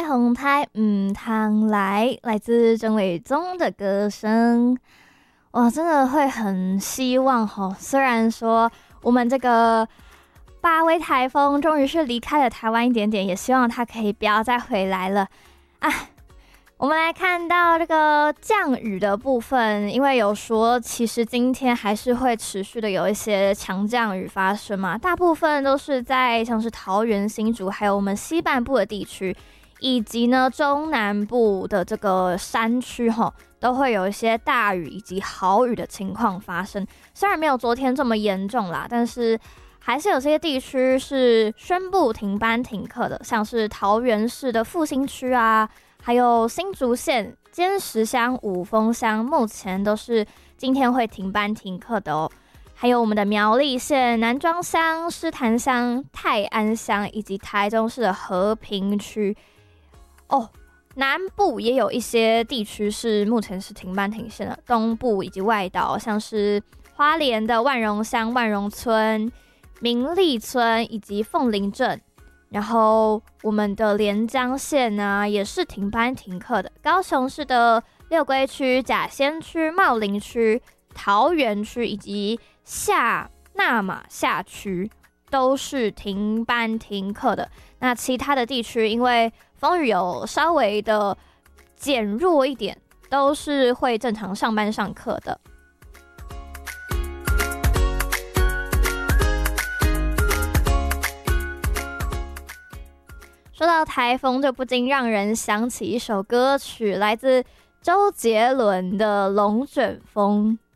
红台汤来自郑伟宗的歌声。哇，真的会很希望虽然说我们这个巴威台风终于是离开了台湾一点点，也希望它可以不要再回来了啊。我们来看到这个降雨的部分，因为有说其实今天还是会持续的有一些强降雨发生嘛，大部分都是在像是桃园、新竹还有我们西半部的地区，以及呢中南部的这个山区都会有一些大雨以及豪雨的情况发生。虽然没有昨天这么严重啦，但是还是有些地区是宣布停班停课的，像是桃园市的复兴区啊，还有新竹县尖石乡、五峰乡，目前都是今天会停班停课的哦。还有我们的苗栗县南庄乡、狮潭乡、泰安乡，以及台中市的和平区哦。南部也有一些地区是目前是停班停线的，东部以及外岛，像是花莲的万荣乡、万荣村、明利村以及凤林镇。然后我们的连江县呢也是停班停课的，高雄市的六龟区、甲仙区、茂林区、桃园区以及纳马夏区都是停班停课的。那其他的地区因为风雨有稍微的减弱一点，都是会正常上班上课的。说到台风，就不禁让人想起一首歌曲，来自周杰伦的《龙卷风》。